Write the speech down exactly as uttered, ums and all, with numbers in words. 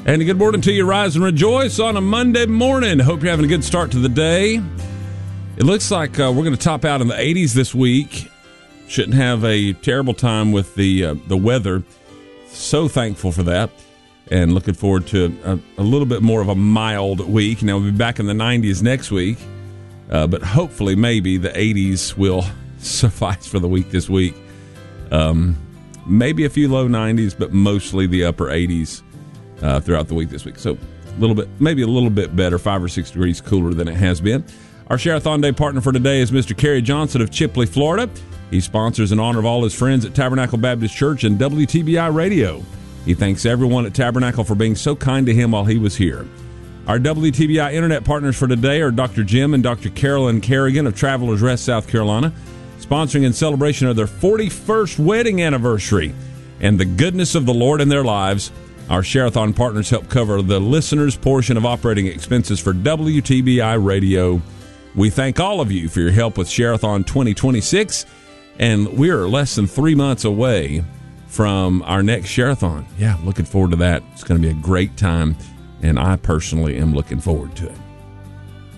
And a good morning to you, Rise and Rejoice on a Monday morning. Hope you're having a good start to the day. It looks like uh, we're going to top out in the eighties this week. Shouldn't have a terrible time with the uh, the weather. So thankful for that. And looking forward to a, a little bit more of a mild week. Now, we'll be back in the nineties next week. Uh, but hopefully, maybe the eighties will suffice for the week this week. Um, maybe a few low nineties, but mostly the upper eighties. Uh, throughout the week this week. So a little bit, maybe a little bit better, five or six degrees cooler than it has been. Our Share-a-thon Day partner for today is Mister Kerry Johnson of Chipley, Florida. He sponsors in honor of all his friends at Tabernacle Baptist Church and W T B I Radio. He thanks everyone at Tabernacle for being so kind to him while he was here. Our W T B I Internet partners for today are Doctor Jim and Doctor Carolyn Kerrigan of Travelers Rest, South Carolina, sponsoring in celebration of their forty-first wedding anniversary and the goodness of the Lord in their lives. Our Share-a-thon partners help cover the listeners' portion of operating expenses for W T B I Radio. We thank all of you for your help with Share-a-thon twenty twenty-six, and we're less than three months away from our next Share-a-thon. Yeah, looking forward to that. It's going to be a great time, and I personally am looking forward to it.